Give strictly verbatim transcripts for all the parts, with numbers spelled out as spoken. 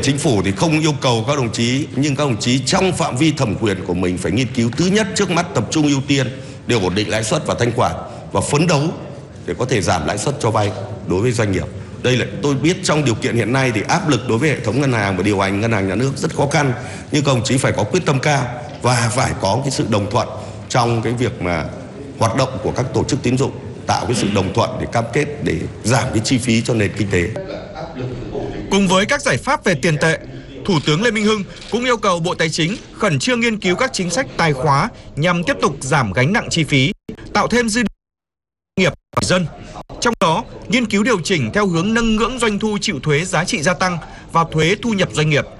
Chính phủ thì không yêu cầu các đồng chí, nhưng các đồng chí trong phạm vi thẩm quyền của mình phải nghiên cứu thứ nhất, trước mắt tập trung ưu tiên để ổn định lãi suất và thanh khoản và phấn đấu để có thể giảm lãi suất cho vay đối với doanh nghiệp. Đây là tôi biết trong điều kiện hiện nay thì áp lực đối với hệ thống ngân hàng và điều hành ngân hàng nhà nước rất khó khăn, nhưng các đồng chí phải có quyết tâm cao và phải có cái sự đồng thuận trong cái việc mà hoạt động của các tổ chức tín dụng, tạo cái sự đồng thuận để cam kết để giảm cái chi phí cho nền kinh tế. Cùng với các giải pháp về tiền tệ, Thủ tướng Lê Minh Hưng cũng yêu cầu Bộ Tài chính khẩn trương nghiên cứu các chính sách tài khóa nhằm tiếp tục giảm gánh nặng chi phí, tạo thêm dư nghiệp và dân. Trong đó, nghiên cứu điều chỉnh theo hướng nâng ngưỡng doanh thu chịu thuế giá trị gia tăng và thuế thu nhập doanh nghiệp.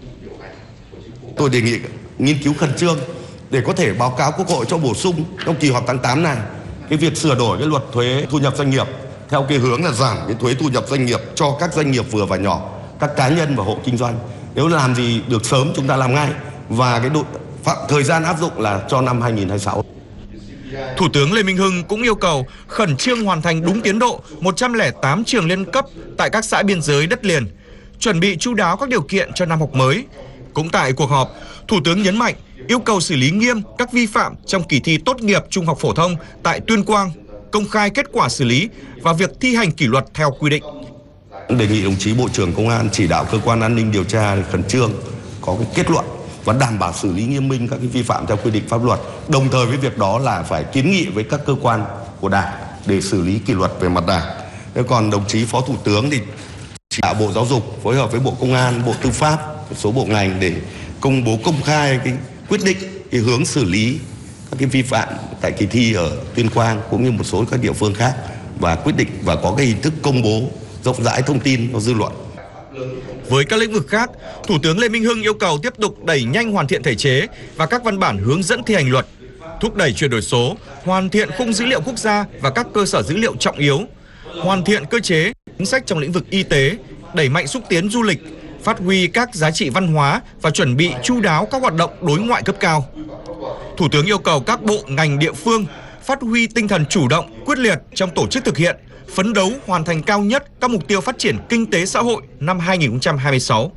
Tôi đề nghị nghiên cứu khẩn trương để có thể báo cáo Quốc hội cho bổ sung trong kỳ họp tháng tám này cái việc sửa đổi cái luật thuế thu nhập doanh nghiệp theo cái hướng là giảm cái thuế thu nhập doanh nghiệp cho các doanh nghiệp vừa và nhỏ, các cá nhân và hộ kinh doanh. Nếu làm gì được sớm chúng ta làm ngay, và cái độ phạm thời gian áp dụng là cho năm hai nghìn không trăm hai mươi sáu. Thủ tướng Lê Minh Hưng cũng yêu cầu khẩn trương hoàn thành đúng tiến độ một trăm lẻ tám trường liên cấp tại các xã biên giới đất liền, chuẩn bị chu đáo các điều kiện cho năm học mới. Cũng tại cuộc họp, Thủ tướng nhấn mạnh yêu cầu xử lý nghiêm các vi phạm trong kỳ thi tốt nghiệp trung học phổ thông tại Tuyên Quang, công khai kết quả xử lý và việc thi hành kỷ luật theo quy định. Đề nghị đồng chí Bộ trưởng Công an chỉ đạo cơ quan an ninh điều tra khẩn trương có cái kết luận và đảm bảo xử lý nghiêm minh các cái vi phạm theo quy định pháp luật. Đồng thời với việc đó là phải kiến nghị với các cơ quan của Đảng để xử lý kỷ luật về mặt Đảng. Thế còn đồng chí Phó Thủ tướng thì chỉ đạo Bộ Giáo dục phối hợp với Bộ Công an, Bộ Tư pháp, một số bộ ngành để công bố công khai cái quyết định, cái hướng xử lý các cái vi phạm tại kỳ thi ở Tuyên Quang cũng như một số các địa phương khác, và quyết định và có cái hình thức công bố rộng rãi thông tin cho dư luận. Với các lĩnh vực khác, Thủ tướng Lê Minh Hưng yêu cầu tiếp tục đẩy nhanh hoàn thiện thể chế và các văn bản hướng dẫn thi hành luật, thúc đẩy chuyển đổi số, hoàn thiện khung dữ liệu quốc gia và các cơ sở dữ liệu trọng yếu, hoàn thiện cơ chế, chính sách trong lĩnh vực y tế, đẩy mạnh xúc tiến du lịch, phát huy các giá trị văn hóa và chuẩn bị chu đáo các hoạt động đối ngoại cấp cao. Thủ tướng yêu cầu các bộ, ngành, địa phương phát huy tinh thần chủ động, quyết liệt trong tổ chức thực hiện, phấn đấu hoàn thành cao nhất các mục tiêu phát triển kinh tế xã hội năm hai nghìn không trăm hai mươi sáu.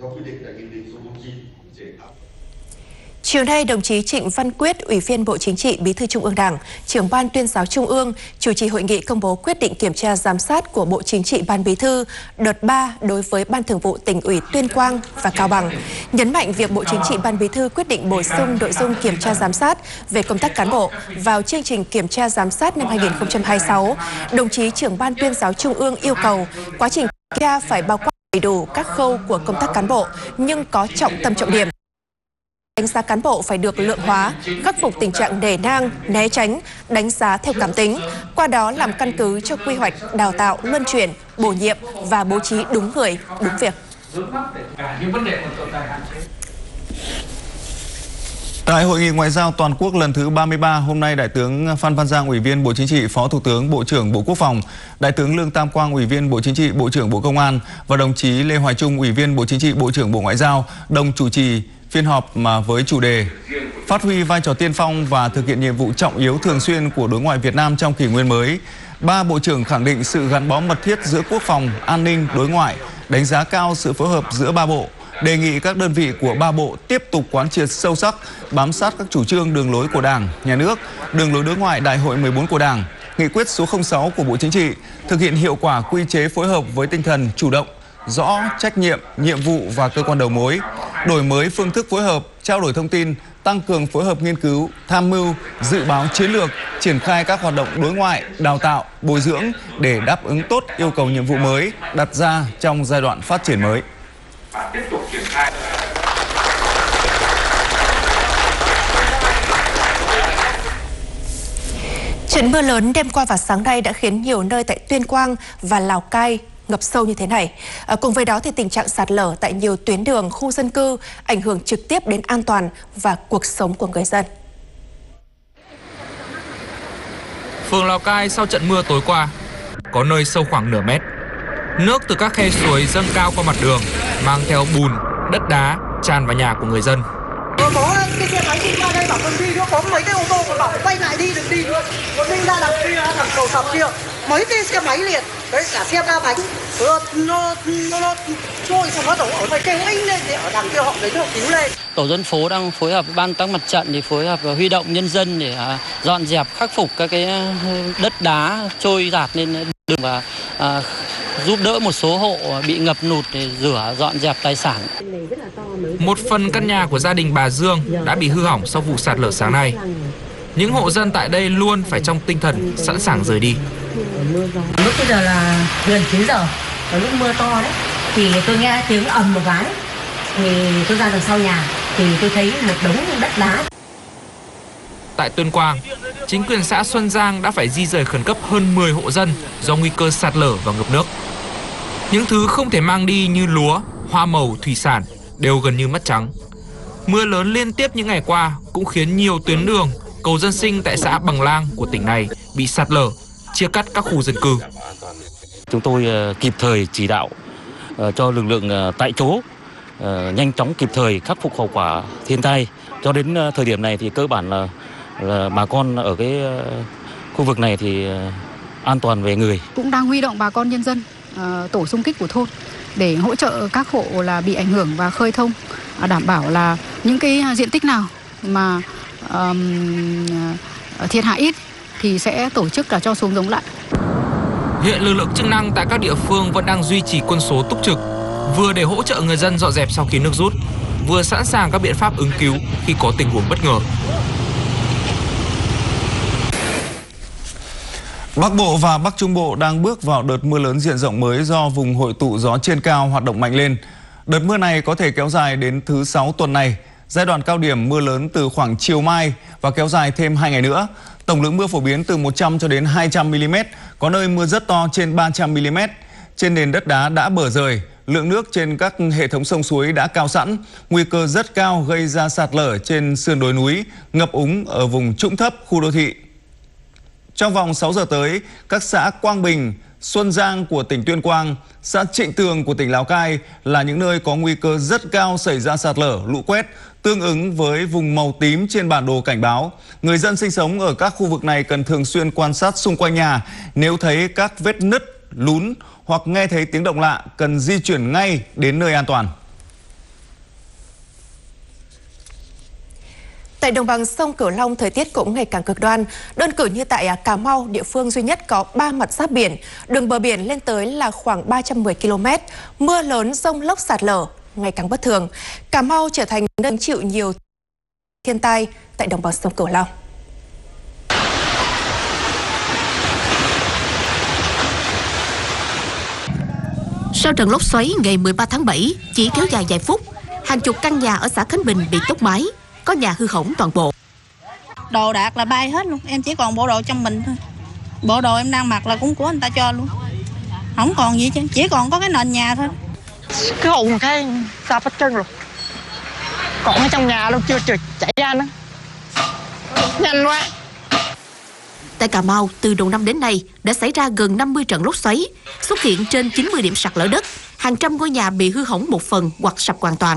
Chiều nay, đồng chí Trịnh Văn Quyết, Ủy viên Bộ Chính trị, Bí thư Trung ương Đảng, Trưởng Ban Tuyên giáo Trung ương, chủ trì hội nghị công bố quyết định kiểm tra giám sát của Bộ Chính trị Ban Bí thư đợt ba đối với Ban Thường vụ Tỉnh ủy Tuyên Quang và Cao Bằng. Nhấn mạnh việc Bộ Chính trị Ban Bí thư quyết định bổ sung nội dung kiểm tra giám sát về công tác cán bộ vào chương trình kiểm tra giám sát năm hai nghìn không trăm hai mươi sáu. Đồng chí Trưởng Ban Tuyên giáo Trung ương yêu cầu quá trình kiểm tra phải bao quát đầy đủ các khâu của công tác cán bộ, nhưng có trọng tâm trọng điểm. Đánh giá cán bộ phải được lượng hóa, khắc phục tình trạng nể nang, né tránh, đánh giá theo cảm tính, qua đó làm căn cứ cho quy hoạch, đào tạo, luân chuyển, bổ nhiệm và bố trí đúng người, đúng việc. Tại Hội nghị Ngoại giao Toàn quốc lần thứ ba mươi ba, hôm nay Đại tướng Phan Văn Giang, Ủy viên Bộ Chính trị, Phó Thủ tướng, Bộ trưởng Bộ Quốc phòng, Đại tướng Lương Tam Quang, Ủy viên Bộ Chính trị, Bộ trưởng Bộ Công an và đồng chí Lê Hoài Trung, Ủy viên Bộ Chính trị, Bộ trưởng Bộ Ngoại giao đồng chủ trì phiên họp mà với chủ đề phát huy vai trò tiên phong và thực hiện nhiệm vụ trọng yếu thường xuyên của đối ngoại Việt Nam trong kỷ nguyên mới. Ba bộ trưởng khẳng định sự gắn bó mật thiết giữa quốc phòng, an ninh, đối ngoại, đánh giá cao sự phối hợp giữa ba bộ, đề nghị các đơn vị của ba bộ tiếp tục quán triệt sâu sắc, bám sát các chủ trương đường lối của Đảng, Nhà nước, đường lối đối ngoại Đại hội mười bốn của Đảng, nghị quyết số không sáu của Bộ Chính trị, thực hiện hiệu quả quy chế phối hợp với tinh thần chủ động, rõ trách nhiệm, nhiệm vụ và cơ quan đầu mối, đổi mới phương thức phối hợp, trao đổi thông tin, tăng cường phối hợp nghiên cứu, tham mưu, dự báo chiến lược, triển khai các hoạt động đối ngoại, đào tạo, bồi dưỡng để đáp ứng tốt yêu cầu nhiệm vụ mới đặt ra trong giai đoạn phát triển mới. Trận mưa lớn đêm qua và sáng nay đã khiến nhiều nơi tại Tuyên Quang và Lào Cai ngập sâu như thế này. À, cùng với đó thì tình trạng sạt lở tại nhiều tuyến đường, khu dân cư ảnh hưởng trực tiếp đến an toàn và cuộc sống của người dân. Phường Lào Cai sau trận mưa tối qua có nơi sâu khoảng nửa mét. Nước từ các khe suối dâng cao qua mặt đường, mang theo bùn, đất đá tràn vào nhà của người dân. Có cái xe máy đi qua đây bảo con đi nữa, có mấy cái ô tô còn bảo quay lại đi, đừng đi nữa. Còn đi ra đằng kia, đằng cầu sập kia. mấy cái xe máy liền, đấy cả xe ba bánh, nó nó nó, nó trôi xong nó đổ ở ngoài kêu anh lên thì ở đằng kia họ lấy họ cứu lên. Tổ dân phố đang phối hợp với ban công tác mặt trận để phối hợp và huy động nhân dân để dọn dẹp khắc phục các cái đất đá trôi dạt lên đường và à, giúp đỡ một số hộ bị ngập lụt để rửa dọn dẹp tài sản. Một phần căn nhà của gia đình bà Dương đã bị hư hỏng sau vụ sạt lở sáng nay. Những hộ dân tại đây luôn phải trong tinh thần sẵn sàng rời đi. Lúc bây giờ là gần chín giờ, ở lúc mưa to đấy, thì tôi nghe tiếng ầm một cái, thì tôi ra đằng sau nhà, thì tôi thấy một đống đất đá. Tại Tuyên Quang, chính quyền xã Xuân Giang đã phải di rời khẩn cấp hơn mười hộ dân do nguy cơ sạt lở và ngập nước. Những thứ không thể mang đi như lúa, hoa màu, thủy sản đều gần như mất trắng. Mưa lớn liên tiếp những ngày qua cũng khiến nhiều tuyến đường, cầu dân sinh tại xã Bằng Lang của tỉnh này bị sạt lở, chia cắt các khu dân cư. Chúng tôi kịp thời chỉ đạo cho lực lượng tại chỗ nhanh chóng kịp thời khắc phục hậu quả thiên tai. Cho đến thời điểm này thì cơ bản là, là bà con ở cái khu vực này thì an toàn về người. Cũng đang huy động bà con nhân dân, tổ xung kích của thôn để hỗ trợ các hộ là bị ảnh hưởng và khơi thông, đảm bảo là những cái diện tích nào mà um, thiệt hại ít thì sẽ tổ chức là cho xuống giống lại. Hiện lực lượng chức năng tại các địa phương vẫn đang duy trì quân số túc trực, vừa để hỗ trợ người dân dọn dẹp sau khi nước rút, vừa sẵn sàng các biện pháp ứng cứu khi có tình huống bất ngờ. Bắc Bộ và Bắc Trung Bộ đang bước vào đợt mưa lớn diện rộng mới do vùng hội tụ gió trên cao hoạt động mạnh lên. Đợt mưa này có thể kéo dài đến thứ sáu tuần này. Giai đoạn cao điểm mưa lớn từ khoảng chiều mai và kéo dài thêm hai ngày nữa. Tổng lượng mưa phổ biến từ một trăm cho đến hai trăm mi-li-mét, có nơi mưa rất to trên ba trăm mi-li-mét. Trên nền đất đá đã bở rời, lượng nước trên các hệ thống sông suối đã cao sẵn, nguy cơ rất cao gây ra sạt lở trên sườn đồi núi, ngập úng ở vùng trũng thấp khu đô thị. Trong vòng sáu giờ tới, các xã Quang Bình, Xuân Giang của tỉnh Tuyên Quang, xã Trịnh Tường của tỉnh Lào Cai là những nơi có nguy cơ rất cao xảy ra sạt lở, lũ quét, tương ứng với vùng màu tím trên bản đồ cảnh báo. Người dân sinh sống ở các khu vực này cần thường xuyên quan sát xung quanh nhà. Nếu thấy các vết nứt, lún hoặc nghe thấy tiếng động lạ, cần di chuyển ngay đến nơi an toàn. Tại đồng bằng sông Cửu Long, thời tiết cũng ngày càng cực đoan. Đơn cử như tại Cà Mau, địa phương duy nhất có ba mặt giáp biển, đường bờ biển lên tới là khoảng ba trăm mười ki lô mét. Mưa lớn, dông lốc, sạt lở ngày càng bất thường. Cà Mau trở thành nơi chịu nhiều thiên tai tại đồng bằng sông Cửu Long. Sau trận lốc xoáy ngày mười ba tháng bảy chỉ kéo dài vài phút, hàng chục căn nhà ở xã Khánh Bình bị tốc mái, có nhà hư hỏng toàn bộ. Đồ đạc là bay hết luôn, em chỉ còn bộ đồ trong mình thôi. Bộ đồ em đang mặc là cũng của anh ta cho luôn. Không còn gì chứ, chỉ còn có cái nền nhà thôi. Cái hồn cái sao phát chân rồi. Còn ở trong nhà luôn chưa chảy ra nữa. Nhanh quá. Tại Cà Mau, từ đầu năm đến nay đã xảy ra gần năm mươi trận lốc xoáy, xuất hiện trên chín mươi điểm sạt lở đất, hàng trăm ngôi nhà bị hư hỏng một phần hoặc sập hoàn toàn.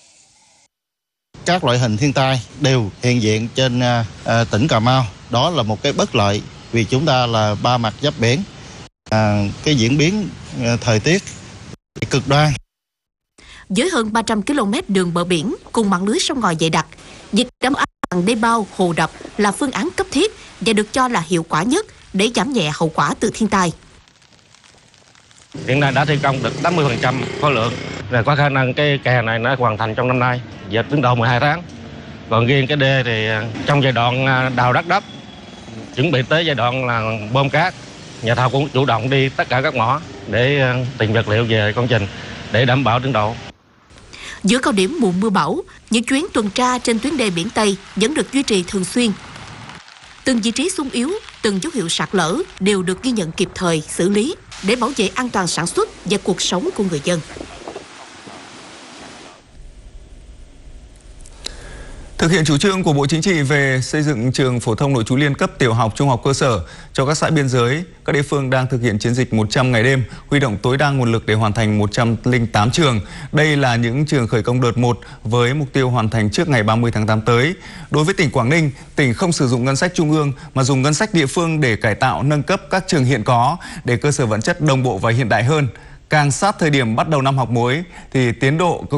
Các loại hình thiên tai đều hiện diện trên uh, tỉnh Cà Mau. Đó là một cái bất lợi vì chúng ta là ba mặt giáp biển. Uh, cái diễn biến uh, thời tiết cực đoan. Với hơn ba trăm ki lô mét đường bờ biển cùng mạng lưới sông ngòi dày đặc, việc đảm bảo an toàn đê bao, hồ đập là phương án cấp thiết và được cho là hiệu quả nhất để giảm nhẹ hậu quả từ thiên tai. Hiện nay đã thi công được tám mươi phần trăm khối lượng. Rồi có khả năng cái kè này nó hoàn thành trong năm nay, giờ tiến độ mười hai tháng. Còn riêng cái đê thì trong giai đoạn đào đắp đất, chuẩn bị tới giai đoạn là bơm cát, nhà thầu cũng chủ động đi tất cả các mỏ để tìm vật liệu về công trình để đảm bảo tiến độ. Giữa cao điểm mùa mưa bão, những chuyến tuần tra trên tuyến đê biển Tây vẫn được duy trì thường xuyên. Từng vị trí xung yếu, từng dấu hiệu sạt lở đều được ghi nhận kịp thời, xử lý để bảo vệ an toàn sản xuất và cuộc sống của người dân. Thực hiện chủ trương của Bộ Chính trị về xây dựng trường phổ thông nội trú liên cấp tiểu học, trung học cơ sở cho các xã biên giới, các địa phương đang thực hiện chiến dịch một trăm ngày đêm, huy động tối đa nguồn lực để hoàn thành một trăm lẻ tám trường. Đây là những trường khởi công đợt một với mục tiêu hoàn thành trước ngày ba mươi tháng tám tới. Đối với tỉnh Quảng Ninh, tỉnh không sử dụng ngân sách trung ương mà dùng ngân sách địa phương để cải tạo, nâng cấp các trường hiện có để cơ sở vật chất đồng bộ và hiện đại hơn. Càng sát thời điểm bắt đầu năm học mới thì tiến độ